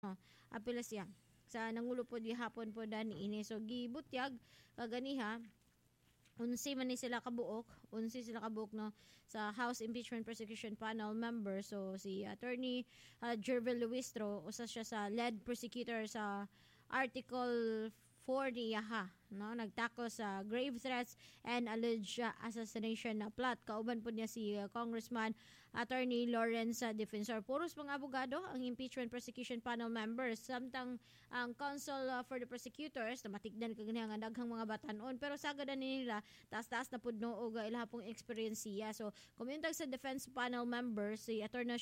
apela siya sa nangulo po gihapon po dani ini. So gibutyag kaganiha 11 man ni sila kabuok, 11 sila kabuok no sa House Impeachment Prosecution Panel member. So si Attorney Jervil Luistro usa siya sa lead prosecutor sa Article 4 niya no, nagtackle sa grave threats and alleged assassination na plot. Kauban po niya si Congressman Attorney Lawrence Defensor. Puros mga abogado ang impeachment prosecution panel members. Samtang ang counsel for the prosecutors na matigdan kagani ang daghang mga batanon, pero sagad nila taas-taas na pudno og ilaha pong experiensiya. So kumintag sa defense panel members si Attorney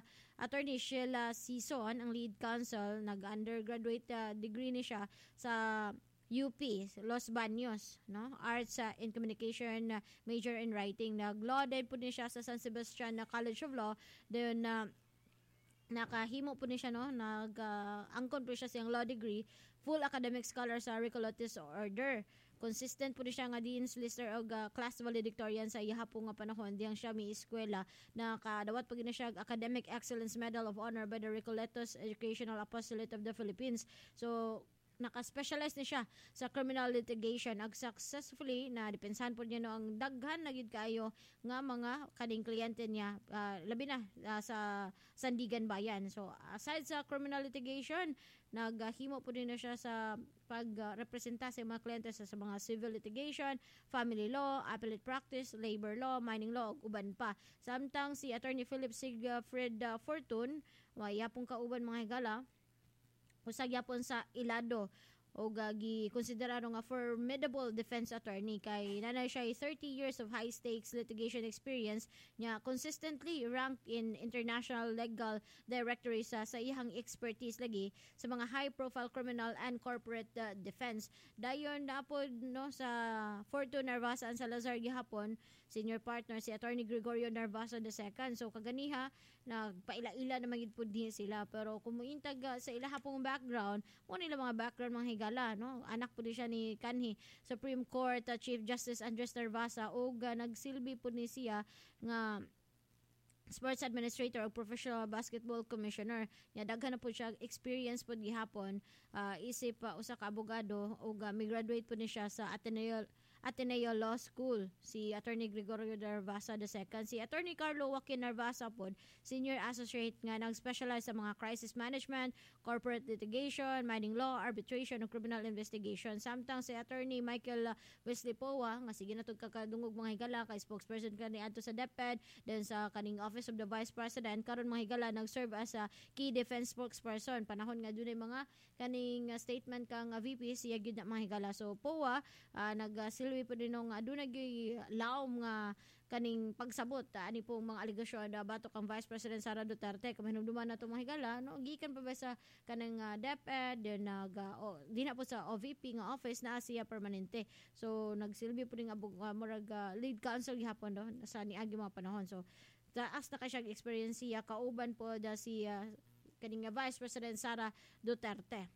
Sheila Sison ang lead counsel, nag-undergraduate degree ni siya sa UP, Los Baños, no? Arts in Communication, major in Writing. Nag-law din po din siya sa San Sebastian College of Law. Then, nakahimo po din siya, no? Angkon po siya siyang law degree. Full academic scholar sa Recolletis Order. Consistent po din siya nga Dean's Lister o class valedictorian sa iha po nga panahon. Diyang siya may eskwela. Nakadawat po gina siya Academic Excellence Medal of Honor by the Recolletos Educational Apostolate of the Philippines. So, naka-specialize na siya sa criminal litigation ag successfully na depensahan po niya no ang daghan na gid kayo nga mga kaning kliyente niya labi na sa Sandigan Bayan. So aside sa criminal litigation, naghimo po din na siya sa pagrepresenta sa mga kliyente sa mga civil litigation, family law, appellate practice, labor law, mining law ug uban pa. Samtang si Attorney Philip Sigfred Fortune, waya pong kauban mga higala usag yapon sa Ilado o gi-konsiderado nga formidable defense attorney kay nanay siya 30 years of high stakes litigation experience niya, consistently ranked in international legal directory sa iyang expertise lagi sa mga high profile criminal and corporate defense. Dayon napod no sa Fortune Narvasa and Salazar gihapon senior partner si Attorney Gregorio Narvasa II. So kaganiha nagpaila-ila na magid pud sila, pero kumuintag sa ilaha pong background mo nila mga background mga higala, no? Anak po din siya ni kanhi Supreme Court Chief Justice Andres Narvasa o nagsilbi po ni siya nga sports administrator o professional basketball commissioner. Daghan na po siya experience po gihapon, isip usa ka abogado o mi-graduate po ni siya sa Ateneo Law School, si Attorney Gregorio Narvasa II. Si Attorney Carlo Joaquin Narvasa po, Senior Associate nga nag-specialize sa mga crisis management, corporate litigation, mining law, arbitration, o criminal investigation. Samtang si Attorney Michael Wesley Powa, nga sige na itong kakadungog mga higala, kay spokesperson ka ni Anto sa DepEd, then sa kaning Office of the Vice President, karon mga higala nag-serve as a key defense spokesperson. Panahon nga dunay mga kaning statement kang VP, siya gyud na mga higala. So Powa, nag-silbi po din nung aduna gyud laom nga kaning pagsabot ani pong mga aligasyon batok ang Vice President Sara Duterte kamahinumduman na to mga higala, no? Gikan pa ba sa kanang DepEd, then di na po sa OVP nga office na siya permanente. So nagsilbi po din murag lead counsel gihapon do sa niagi mga panahon. So taas na kasyang experience siya, kauban po si kaning Vice President Sara Duterte.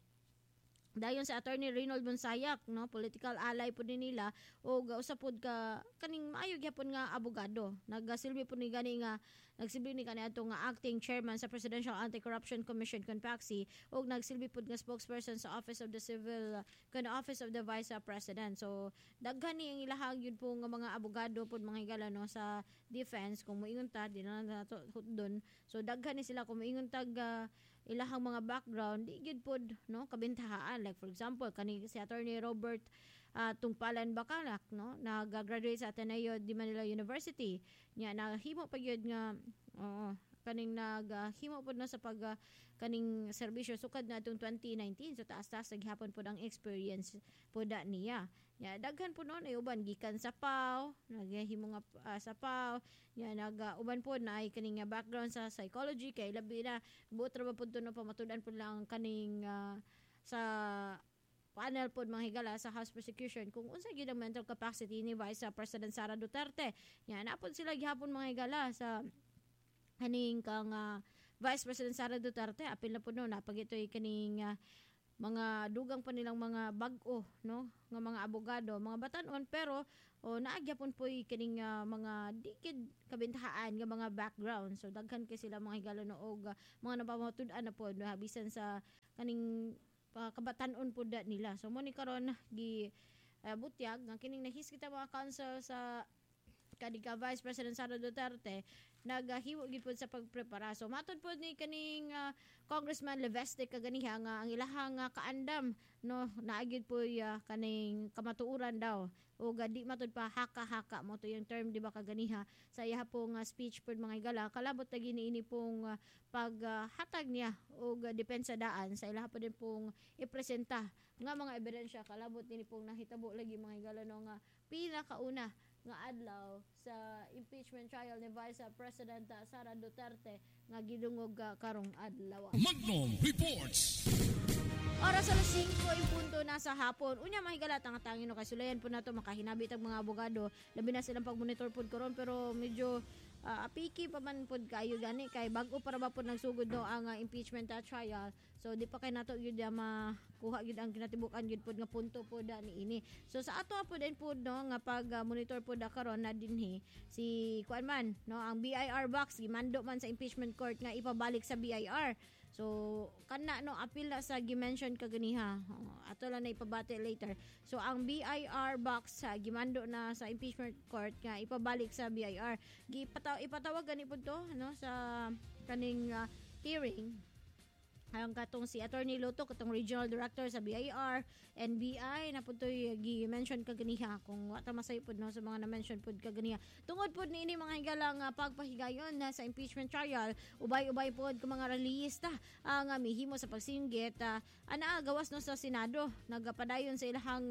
Dayon sa Attorney Reynold Bonsayak, no, political ally po din nila o usapod ka kaning maayo gyapon nga abogado. Nagsilbi po ni gani nga nagsilbi ni kani ato nga acting chairman sa Presidential Anti-Corruption Commission CONPACSI o nagsilbi po nga spokesperson sa Office of the Office of the Vice President. So daghan ni ang ilahag yun po nga mga abogado po mga higala no sa defense kung moingon ta di na nato doon. So daghan ni sila kung moingon tag ilahang mga background di gyud pod no kabintahaan, like for example kani si Attorney Robert Tungpalan Bacalac, no, nag-graduate sa Ateneo de Manila University nya, nahimo pa gyud nga kaning naghimo pod na sa kaning serbisyo sukad na atong 2019. So taas-taas naghapon pod ang experience pod niya. Daghan po noon ay uban gikan sa PAO, naghimo nga sa PAO. Uban pod na ay kaning background sa psychology kay labi na buot ra ba pod no pamatudan pod lang kaning sa panel pod mga higala sa House Prosecution kung unsa gyud ang mental capacity ni Vice President Sara Duterte. Napod sila gihapon mga higala sa kaning kang Vice President Sara Duterte, apil na po no napagitoy kaning mga dugang pa nilang mga bag-o, no, nga mga abogado, mga batanon, pero naagyapon po kining mga dikid kabintahaan nga mga background. So daghan kay sila mga higalo no og mga napamatud-an na po bisan sa kaning kabatanon po da nila. So mo ni karon gi butyag nga kining nahiskita mga council sa kadika Vice President Sara Duterte nagahiwo gid pod sa pagprepara. So matud pod ni kaning Congressman Levesque kaganiha nga ang ilahang kaandam no naagid po kaning kamatuoran daw o di matud pa haka-haka mo to yung term di ba kaganiha sa iya pong speech pod mga higala kalabot na giniini pong paghatag niya og depensa daan sa ilaha pa din pong ipresenta nga mga ebidensya kalabot ni pong nahitabo lagi mga higala no nga pinakauna nga adlaw sa impeachment trial ni Vice President Sara Duterte nga gidungog karong adlaw. Magnum Reports. Oras alas 5 yung punto nasa hapon. Unya mahigala tangin no kay sulayan po nato makahinabit ang mga abogado labi na silang pagmonitor pod karon pero medyo apiki pa man pod kayo gani kay bag-o para ba pod nagsugod no ang impeachment trial. So di pa kay nato gyud makuha gyud ang kinatibukan gyud pod nga punto pod niini. So sa ato po din pod no nga pag monitor pod karon na dinhi si kuan man no ang BIR box gimando man sa impeachment court nga ipabalik sa BIR. So kana no apil na sa gi-mention kaganiha. Ato lang na ipabati later. So ang BIR box gimando na sa impeachment court nga ipabalik sa BIR. Ipatawag gani pud to no sa kaning hearing ang katong si Attorney Luto katong Regional Director sa BIR, NBI na pud toy gi-mention kaganiha kung wa ta masayo pud no sa mga na-mention pud kaganiha. Tungod pud niini mga higalang pagpahigayon na sa impeachment trial, ubay-ubay pud ka mga realista ang mihimo sa pagsinggit ana gawas no sa Senado nagapadayon sa ilahang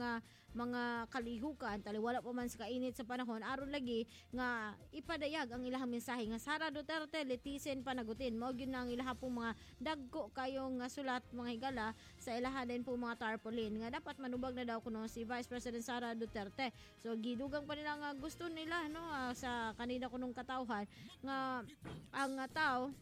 mga kalihukan taliwala pa man sa kainit sa panahon aron lagi nga ipadayag ang ilahang mensahe nga Sara Duterte litisin panagutin mo gyud na ang ilaha pong mga dagko kayong sulat mga higala sa ilaha din po mga tarpaulin nga dapat manubag na daw kuno si Vice President Sara Duterte. So gidugang pa nila nga gusto nila no sa kanina kunong katawhan nga ang tao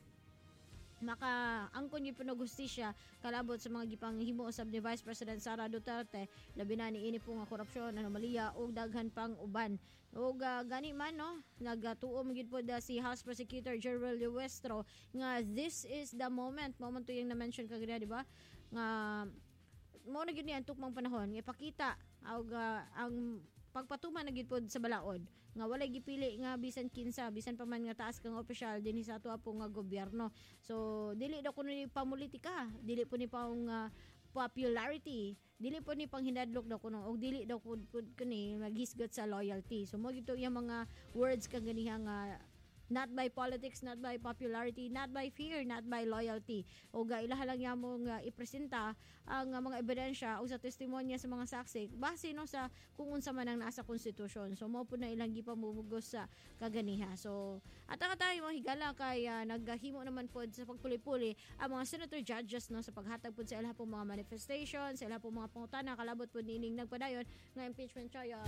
maka-angkon yung pinag-hustisya kalabot sa mga gipanghimo usab ni Vice President Sara Duterte labi na niini po nga korupsyon, anomalya o daghan pang uban. O gani man no nagatuom gid po si House Prosecutor Jerwel Luestro nga this is the moment to yung na-mention kagaya di ba nga mo na gid ni ang tukmang panahon nga ipakita ang pagpatuman na gid pod sa balaod nga walay gipili nga bisan kinsa bisan pa man nga taas kang opisyal dinhi sa ato po nga gobyerno. So dili daw kuno ni pamulitika, dili po ni pang popularity, dili po ni panghinadlok daw kuno og dili daw pud kani maghisgot sa loyalty. So mo gito yung mga words kang ganiha nga not by politics, not by popularity, not by fear, not by loyalty. O ilaha lang yamong ipresenta ang mga ebidensya o sa testimonya sa mga saksi base no sa kung unsa man ang nasa konstitusyon. So mo po na ilang gipamumugos sa kaganiha. So ataka tayo mga higala kay naghimo naman po sa pagpuli-puli ang mga senator judges no sa paghatag po sa ilaha pong mga manifestation, sa ilaha pong mga pangutana kalabot po nining nagpadayon nga impeachment trial.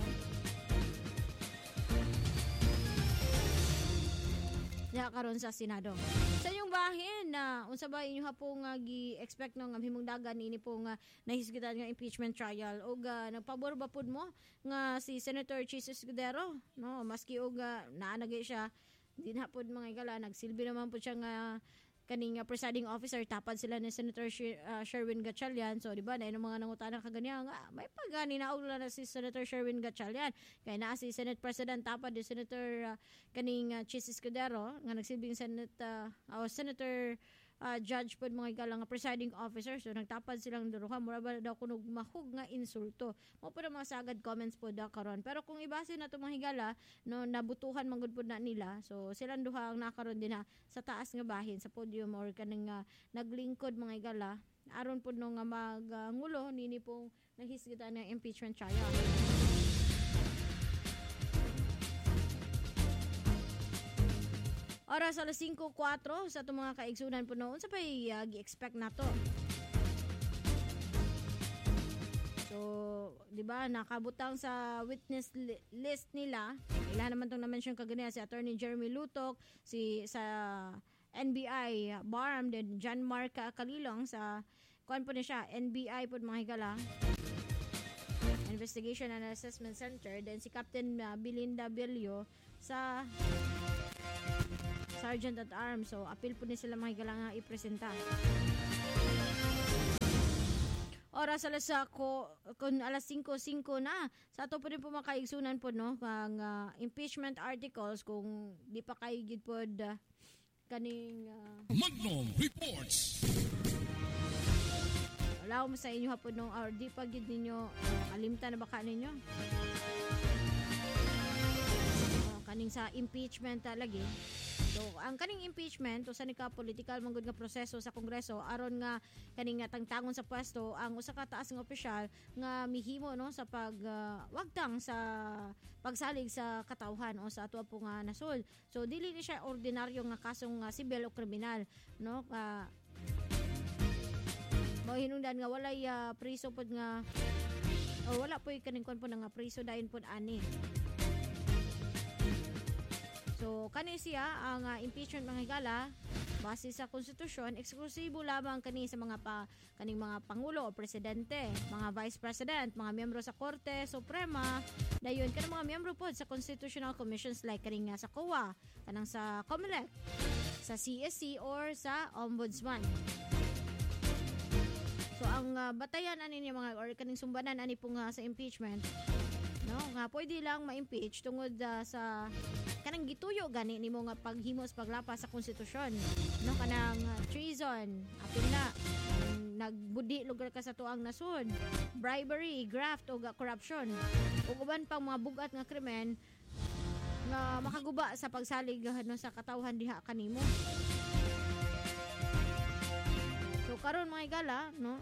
Karon sa Senado. Sa inyong bahin na unsa ba inyo hapong gi-expect no nga himong dagan ini pong nahisgitan nga impeachment trial o nagpabor ba pud mo nga si Senator Chis Escudero no maski og naanagay siya di na pud mga igala nagsilbi naman pud siya nga kaning presiding officer tapad sila ni Senator Sherwin Gatchalian. So di ba na mga nangutana kaganiya nga may pagani na na si Senator Sherwin Gatchalian kay naa si Senate President tapad ni Senator kaning Chis Escudero nga nagsilbing Senator judge pod mga igalang presiding officer. So nagtapad silang duruha mura ba daw kuno mahug nga insulto mo pa mga sagad comments pod karon. Pero kung ibase na to mga higala no nabutuhan manggod pod na nila, so silang duha ang nakaron din sa taas nga bahin sa podium or kaning naglingkod mga higala aron pod no nga magngulo nini pong nahisgitan ng impeachment trial. Oras alas 5:04 sa itong mga kaigsunan po noon. Sa pa'y gi-expect na to. So, di ba, nakabutang sa witness list nila. Ilan naman itong na-mention kaganyan si Attorney Jeremy Lutok, sa NBI, BARM, then John Mark Kalilong sa kuan po ni siya, NBI po mga higala, Investigation and Assessment Center. Then si Captain Belinda Bello sa Sergeant at Arms. So appeal po ni sila mga higala nga ipresenta. Oras alas kung alas 5:05 na. Sa ato po rin po makaigsunan po no ang impeachment articles kung di pa kayo gid po kaning Magnum Reports. allow mo sa inyo hapon no or di pa gid ninyo kalimtan na baka ninyo. Kaning sa impeachment lagi. So, ang kaning impeachment usa ni ka political manggod nga proseso sa Kongreso aron nga kaning nga tangtangon sa pwesto ang usa ka taas nga opisyal nga mihimo no sa wagtang sa pagsalig sa katawhan o sa ato po nga nasod. So dili ni siya ordinaryo nga kasong sibil o kriminal no mo hinungdan nga walay priso pod nga o wala po kaning kon po nga priso dayon pod ani. So, kani siya ang impeachment mga higala base sa konstitusyon, eksklusibo lamang kani sa kaning mga pangulo o presidente, mga vice president, mga miyembro sa Korte Suprema, dayon kanang mga miyembro pod sa constitutional commissions like kaning sa COA, kanang sa COMELEC, sa CSC or sa Ombudsman. So, ang batayan ani niya mga or kaning sumbanan ani po nga sa impeachment, no, nga pwede lang ma-impeach tungod sa kanang gituyo gani nimo nga paghimos paglapas sa konstitusyon no kanang treason apil na nagbudi lugar ka sa tuang nasod, bribery, graft o corruption ug uban pang mga bugat nga krimen nga makaguba sa pagsalig no sa katawhan diha kanimo. So karon mga higala no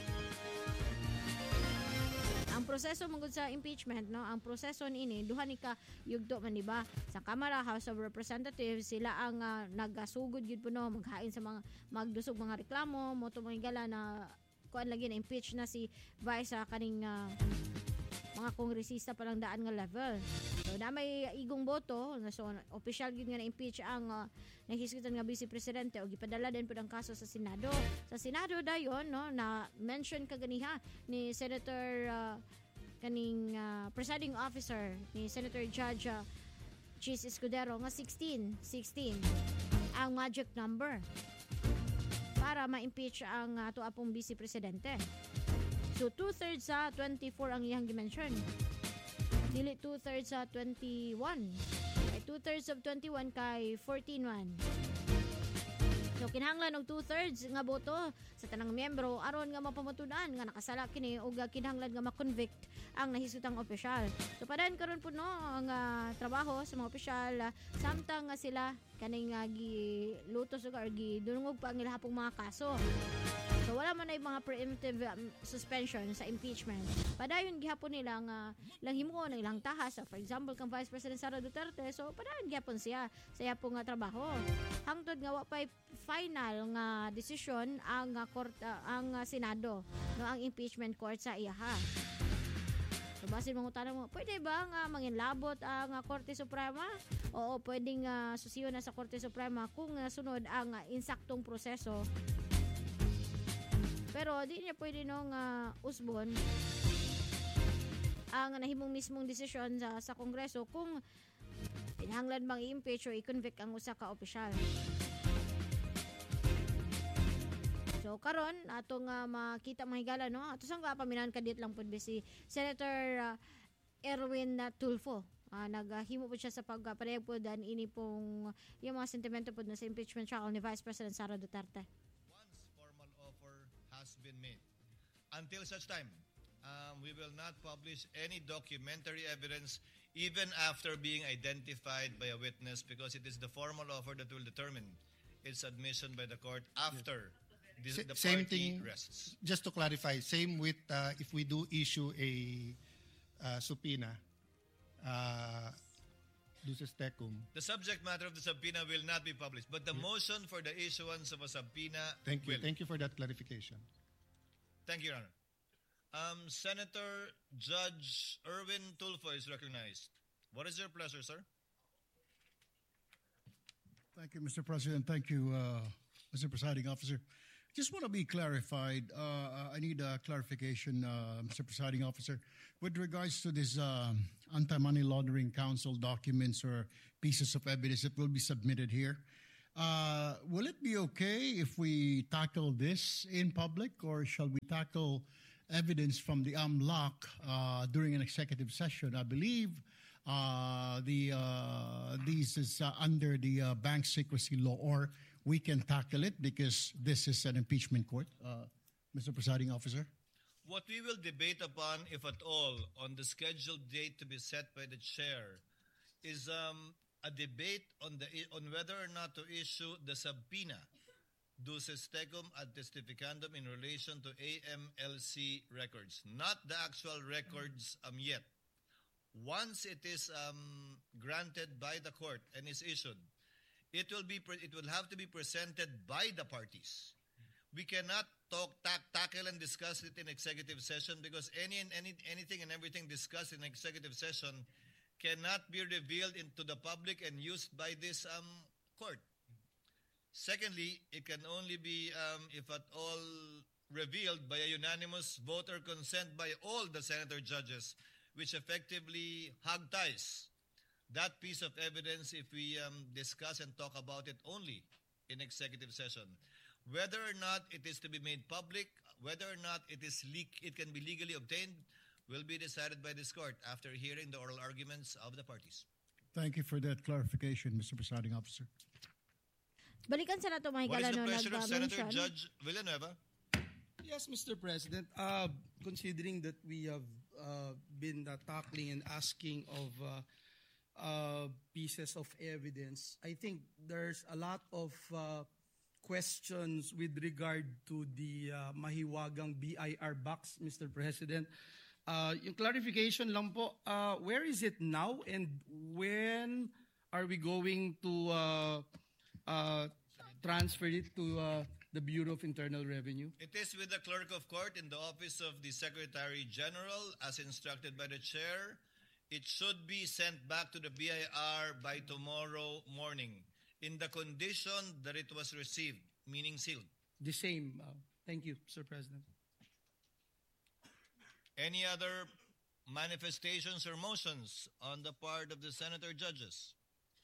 ang proseso mangod sa impeachment no ang proseso niini duha ni ka yugto man diba sa Kamara, House of Representatives sila ang nagasugod gyud puno maghain sa mga magdusog mga reklamo mo to mga higala na kuan lagi na impeach na si Vice kaning mga kongresista palang daan nga level. So na may igong boto so official gyud nga na impeach ang nahisgutan nga vice presidente o gipadala din pud ang kaso sa Senado. Sa Senado dayon no na mention kaganiha ni Senator kaning presiding officer ni Senator Judge Chis Escudero nga 16 ang magic number para ma-impeach ang ato apong vice presidente. So 2/3 sa 24 ang iyang dimension. Dili 2/3 sa 21. Kay 2/3 of 21 kay 14-1. So kinahanglan og 2/3 nga boto sa tanang miyembro aron nga mapamatudan nga nakasala kini ug kinahanglan nga ma-convict ang nahisutang opisyal. So padayon karon pud no ang trabaho sa mga opisyal samtang nga sila kaning gilutos or gidungog pa ang ilahapong mga kaso. So wala man ay mga preemptive suspension sa impeachment. Padayon gihapon nila nga lang himuon ang ilang tahas. For example, kang Vice President Sara Duterte, so padayon gihapon siya sa iya pong trabaho. Hangtod nga wa pay final nga desisyon ang ang Senado no ang impeachment court sa iya ha. So basin mga tanong mo, pwede ba nga manginlabot ang Korte Suprema? Oo, pwedeng susiyon na sa Korte Suprema kung sunod ang insaktong proseso. Pero di niya pwede nung usbon ang nahimong mismong desisyon sa Kongreso kung kinahanglan bang i-impeach o i-convict ang usa ka opisyal. So karon atong makita mga higala no ato sang paminahan kadit lang pud si Senator Erwin Tulfo. Naghimo po siya sa pagparehab po dan ini pong yung mga sentimento po na sa impeachment trial ni Vice President Sara Duterte. Has been made. Until such time, we will not publish any documentary evidence even after being identified by a witness because it is the formal offer that will determine its admission by the court after the same party thing, rests. Just to clarify, same with if we do issue a subpoena, duces tecum. The subject matter of the subpoena will not be published, but the motion for the issuance of a subpoena Thank you. will. Thank you for that clarification. Thank you, Your Honor. Senator Judge Erwin Tulfo is recognized. What is your pleasure, sir? Thank you, Mr. President. Thank you, Mr. Presiding Officer. Just want to be clarified. I need a clarification, Mr. Presiding Officer, with regards to this Anti-Money Laundering Council documents or pieces of evidence that will be submitted here. Will it be okay if we tackle this in public, or shall we tackle evidence from the AMLAC during an executive session? I believe this is under the bank secrecy law, or we can tackle it because this is an impeachment court, Mr. Presiding Officer. What we will debate upon, if at all, on the scheduled date to be set by the chair is a debate on whether or not to issue the subpoena duces tecum ad testificandum in relation to AMLC records, not the actual records yet. Once it is granted by the court and is issued, it will have to be presented by the parties. We cannot tackle and discuss it in executive session because anything and everything discussed in executive session cannot be revealed into the public and used by this court. Secondly, it can only be, if at all, revealed by a unanimous vote or consent by all the senator judges, which effectively hog-ties that piece of evidence if we discuss and talk about it only in executive session. Whether or not it is to be made public, whether or not it can be legally obtained, will be decided by this court after hearing the oral arguments of the parties. Thank you for that clarification, Mr. Presiding Officer. Balikan sa nato mga What is the higala no pleasure of Senator nag-mention. Judge Villanueva? Yes, Mr. President. Considering that we have been tackling and asking of pieces of evidence, I think there's a lot of questions with regard to the mahiwagang BIR box, Mr. President. Yung clarification lang po, where is it now and when are we going to transfer it to the Bureau of Internal Revenue? It is with the Clerk of Court in the Office of the Secretary General as instructed by the Chair. It should be sent back to the BIR by tomorrow morning in the condition that it was received, meaning sealed. The same. Thank you, Mr. President. Any other manifestations or motions on the part of the Senator Judges?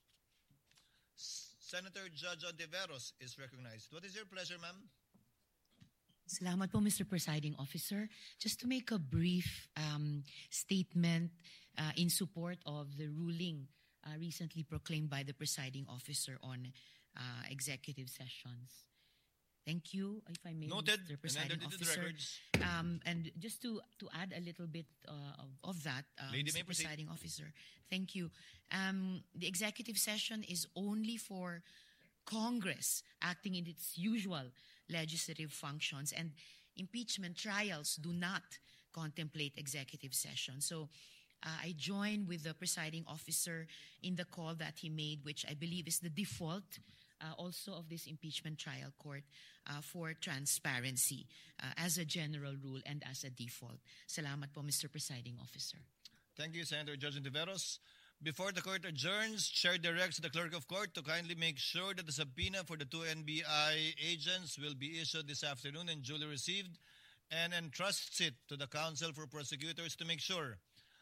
Senator Judge Ontiveros is recognized. What is your pleasure, ma'am? Salamat po, Mr. Presiding Officer. Just to make a brief statement in support of the ruling recently proclaimed by the Presiding Officer on executive sessions. Thank you, if I may, Noted. Mr. Presiding Officer. And just to add a little bit of that, Lady, may Mr. proceed. Presiding Officer, thank you. The executive session is only for Congress acting in its usual legislative functions, and impeachment trials do not contemplate executive session. So I join with the Presiding Officer in the call that he made, which I believe is the default also of this impeachment trial court for transparency as a general rule and as a default. Salamat po, Mr. Presiding Officer. Thank you, Senator Judge Ontiveros. Before the court adjourns, Chair directs the Clerk of Court to kindly make sure that the subpoena for the two NBI agents will be issued this afternoon and duly received, and entrusts it to the Council for Prosecutors to make sure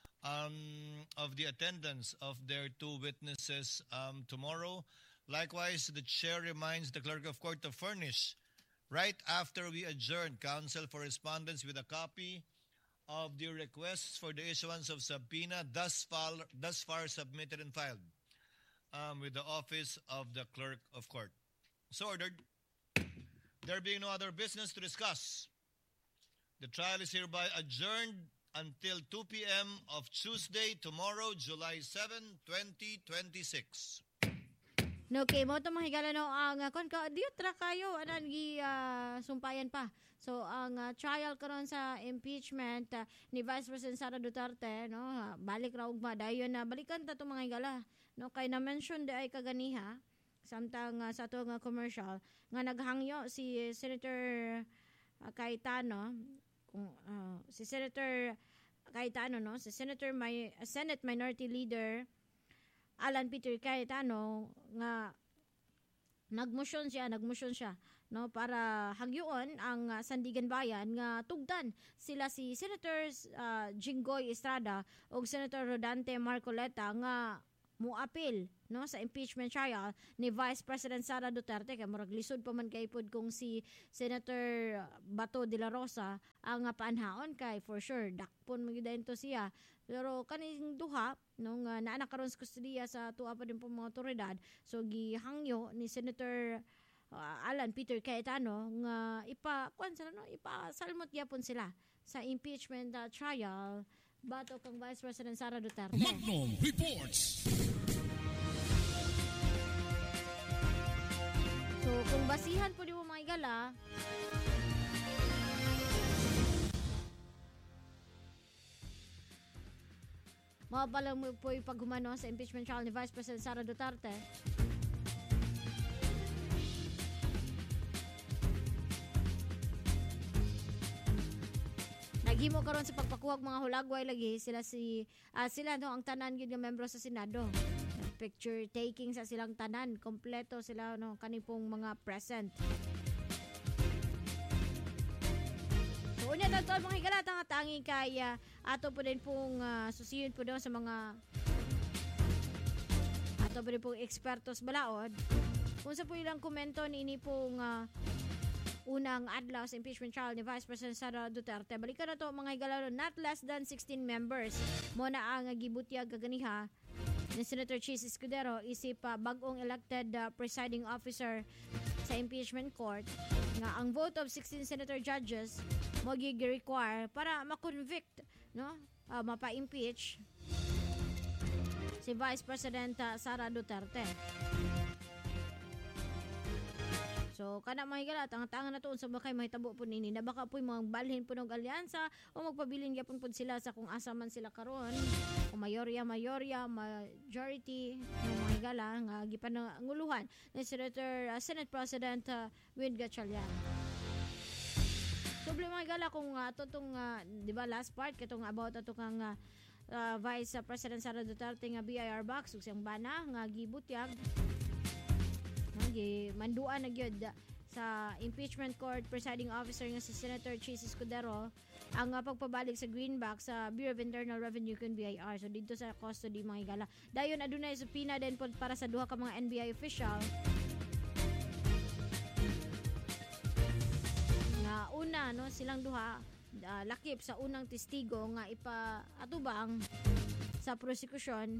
of the attendance of their two witnesses tomorrow. Likewise, the Chair reminds the Clerk of Court to furnish, right after we adjourn, Council for Respondents with a copy of the requests for the issuance of subpoena thus far submitted and filed with the Office of the Clerk of Court. So ordered. There being no other business to discuss, the trial is hereby adjourned until 2 p.m. of Tuesday, tomorrow, July 7, 2026. No, okay, mo ito mga higala no, ang diutra kayo, anan sumpayan pa. So, ang trial karon sa impeachment ni Vice President Sara Duterte, no, balik ra ugma dayon na balikan ta to mga higala. No, kay na mention di ay kaganiha samtang sa to nga commercial nga naghangyo si Senator Cayetano, si Senator Cayetano, no, si Senate Minority Leader Alan Peter Cayetano nga nagmotion siya no, para hagyoon ang Sandigan Bayan nga tugdan sila si Senators Jinggoy Estrada ug Senator Rodante Marcoleta nga muapil, no, sa impeachment trial ni Vice President Sara Duterte. Kay murag lisod pa man kay pod kung si Senator Bato de la Rosa ang paanhaon, kay for sure dakpon magyudayon to siya. Pero kaning duha nung naanak karon sa kustudiya sa tuwa pa din po mga otoridad, so gihangyo ni Senator Alan Peter Cayetano nga ipasalmot gyapon sila sa impeachment trial batok kang Vice President Sara Duterte. Magnum Reports. So kung basihan po di mo mga igala, mapala mo po yung paghumano sa impeachment trial ni Vice President Sara Duterte. Naghimo karon sa pagpakuhag mga hulagway lagi sila no ang tanan gyud nga membro sa Senado. Picture taking sa silang tanan, kompleto sila no kanipong mga present. So unya daw mga higalata nga tangi kay ato po din pong susiyon po daw sa mga ato po din pong ekspertos balaod kung sa po ilang komento ni ini pong unang adlaw sa impeachment trial ni Vice President Sara Duterte. Balikan na to mga higala, not less than 16 members mo na ang gibutyag kaganiha ni Senator Chis Escudero isip bagong elected presiding officer sa impeachment court nga ang vote of 16 senator judges mo gi-require para ma-convict, no, mapa-impeach si Vice President Sara Duterte. So, kana mga higalat, ang tangan na to, sa bakay mahitabo po nini, na baka po mga balhin po ng alyansa o magpabilin yapon po sila sa kung asa man sila karon, o majority, ng mga higala, nga gipananguluhan ni Senate President Win Gatchalian. So, mga higala, kung di ba, last part, katong about ito kang Vice President Sara Duterte nga BIR box, siyang bana, nga gibutyag, manduan na gyud sa impeachment court presiding officer nga si Senator Chis Escudero ang pagpabalik sa greenback sa Bureau of Internal Revenue kun BIR. So dito sa custody mga higala. Dayon adunay subpoena din po para sa duha ka mga NBI official. Nga una no silang duha lakip sa unang testigo nga ipaatubang sa prosecution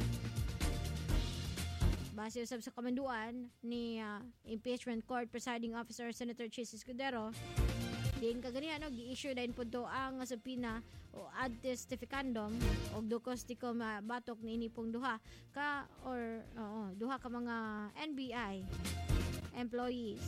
base usab sa kamanduan ni impeachment court presiding officer Senator Chis Escudero. Din kaganihan gi-issue din po to ang subpoena o ad testificandum o dokosticum batok ni inipong duha ka mga NBI employees.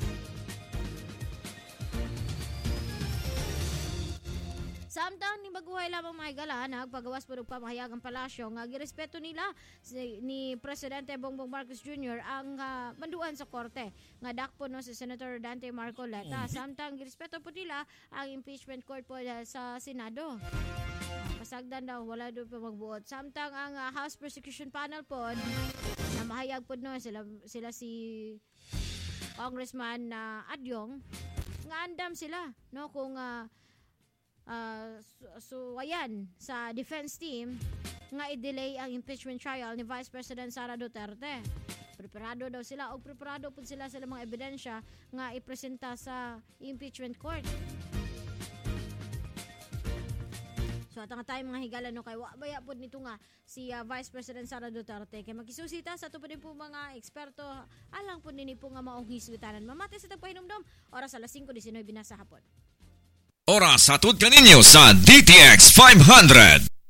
Samtang ni baguhay lamang mga higala, nagpagawas po ng pamahayagang palasyo nga girespeto nila ni Presidente Bongbong Marcos Jr. ang manduan sa korte. Nga dakpo no si Senator Dante Marcoleta. Samtang girespeto po nila ang impeachment court po sa Senado. Pasagdan daw, wala doon pa magbuot. Samtang ang House Prosecution Panel po na mahayag po no sila si Congressman Adyong nga andam sila no kung so ayan sa defense team nga i-delay ang impeachment trial ni Vice President Sara Duterte. Preparado daw sila o preparado po sila sa mga ebidensya nga ipresenta sa impeachment court. So atang tayo mga higala no kay wabaya po nito nga si Vice President Sara Duterte kay magkisusita sa tupa din po mga eksperto alang po nini po nga maong hiswitanan. Mamati sa tagpahinumdom oras alas 5:19 na sa hapon. Oras hatod kaninyo sa DTX 500.